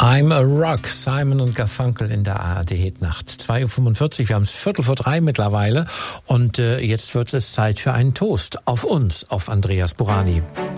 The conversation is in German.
I'm a Rock, Simon und Garfunkel in der ARD-Hitnacht. 2.45 Uhr, wir haben es 2:45 mittlerweile und jetzt wird es Zeit für einen Toast auf uns, auf Andreas Burani.